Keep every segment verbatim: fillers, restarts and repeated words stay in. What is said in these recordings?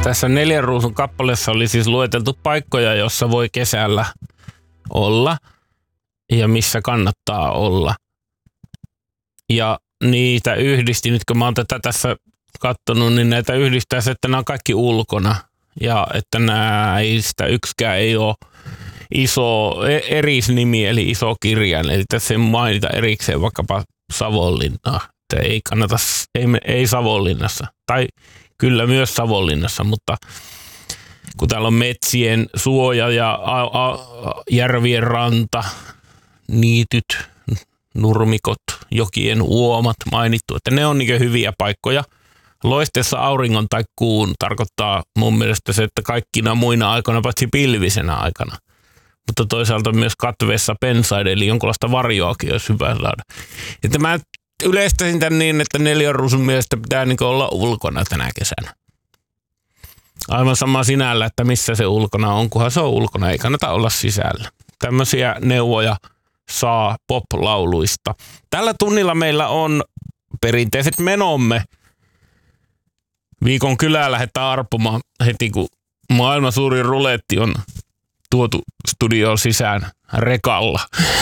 Tässä Neljän ruusun kappaleessa oli siis lueteltu paikkoja, jossa voi kesällä olla ja missä kannattaa olla. Ja niitä yhdisti, nyt kun mä oon tätä tässä katsonut, niin näitä yhdistää se, että nämä on kaikki ulkona. Ja että näistä yksikään ei ole iso erisnimi, eli iso kirjain. Eli tässä ei mainita erikseen vaikkapa Savonlinnaa. Että ei kannata, ei, ei Savonlinnassa. Tai kyllä myös Savonlinnassa, mutta kun täällä on metsien suoja ja a, a, järvien ranta, niityt, nurmikot, jokien uomat mainittu, että ne on niin hyviä paikkoja. Loisteessa auringon tai kuun tarkoittaa mun mielestä se, että kaikkina muina aikoina, paitsi pilvisenä aikana. Mutta toisaalta myös katveessa pensaiden, eli jonkinlaista varjoakin olisi hyvä saada. Että mä yleistäisin tämän niin, että Neljän ruusun mielestä pitää niin olla ulkona tänä kesänä. Aivan sama sinällä, että missä se ulkona on, kunhan se on ulkona, ei kannata olla sisällä. Tämmöisiä neuvoja saa pop-lauluista. Tällä tunnilla meillä on perinteiset menomme. Viikon kylää lähdetään arpomaan heti, kun maailman suurin ruletti on tuotu studioon sisään rekalla.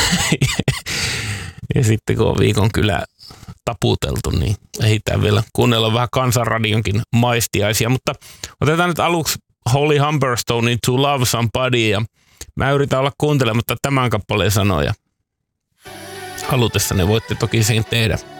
Ja sitten kun on viikon kylää taputeltu, niin ehditään vielä kuunnella vähän Kansanradionkin maistiaisia. Mutta otetaan nyt aluksi Holly Humberstonein To Love Somebody, ja mä yritän olla kuuntelematta tämän kappaleen sanoja. Halutessanne voitte toki sen tehdä.